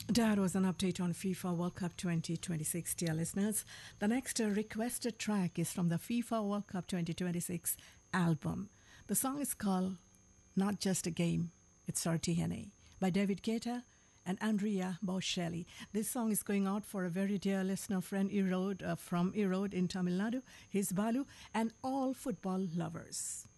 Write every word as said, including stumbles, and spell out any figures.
That was an update on FIFA World Cup twenty twenty-six, dear listeners. The next uh, requested track is from the FIFA World Cup twenty twenty-six album. The song is called Not Just a Game, It's Our D N A by David Guetta and Andrea Bocelli. This song is going out for a very dear listener friend, Erode, uh, from Erode in Tamil Nadu, his Balu, and all football lovers.